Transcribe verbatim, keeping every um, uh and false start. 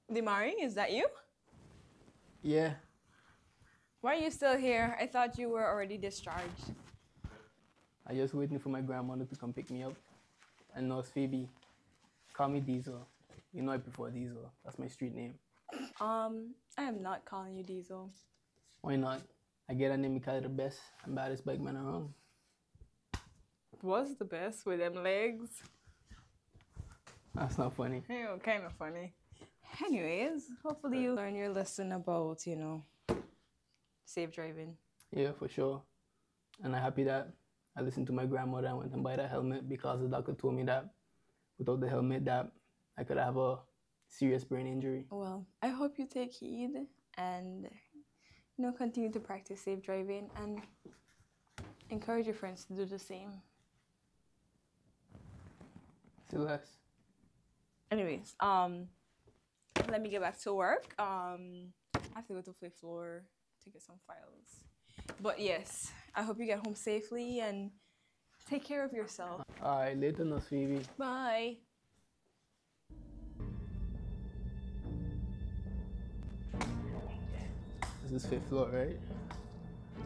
Dimari, is that you? Yeah, Why are you still here? I thought you were already discharged. I just waiting for my grandmother to come pick me up. And Nurse Phoebe, call me Diesel. You know I prefer Diesel. That's my street name. Um, I am not calling you Diesel. Why not? I get a name because the best and baddest bike man around. Was the best with them legs. That's not funny. You know, kind of funny. Anyways, hopefully you learn your lesson about, you know, safe driving. Yeah, for sure. And I'm happy that I listened to my grandmother and went and buy that helmet because the doctor told me that without the helmet that I could have a serious brain injury. Well, I hope you take heed and, you know, continue to practice safe driving and encourage your friends to do the same. Still less. Anyways, um, let me get back to work. Um, I have to go to fifth floor to get some files. But yes, I hope you get home safely and take care of yourself. All right, later, Nurse Phoebe. Bye. This is fifth floor, right?